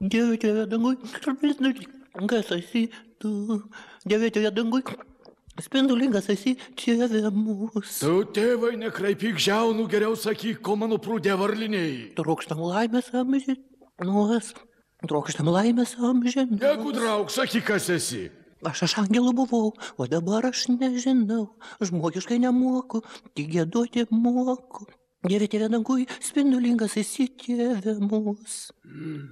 Dieve tėve dangui, spindulingas esi tu. Dieve tėve dangui, spindulingas esi tėve mūsų. Tu, tėvai, nekraipyk žiaunų, geriau sakyk, ko mano prūdė varliniai. Trokštam laimės amžinos, trokštam laimės amžinos. Negudrauk, sakyk, kas esi. Aš angelu buvau, o dabar aš nežinau, žmogiškai nemoku, tik giedoti moku. Dieve tėve dangui, spindulingas esi tėve mūsų.